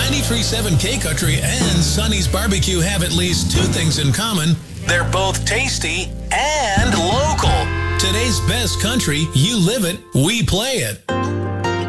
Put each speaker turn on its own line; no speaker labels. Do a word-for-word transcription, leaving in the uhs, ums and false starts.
ninety-three point seven K Country and Sonny's Barbecue have at least two things in common. They're both tasty and local. Today's best country, you live it, we play it.